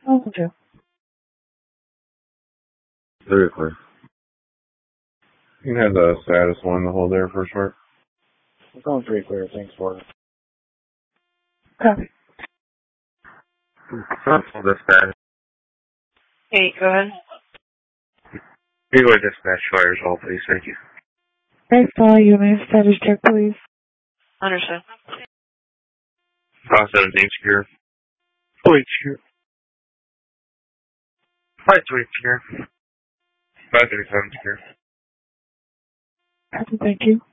Okay. Very clear. You can have the status one to hold there for short. It's going 3 clear. Thanks for it. Copy. Hold the status. Hey, go ahead. You go to dispatch fire as well, please. Thank you. Hey, unit status check, please. Understood. 17 secure. Wait, secure. 520 secure. 537 secure. Thank you.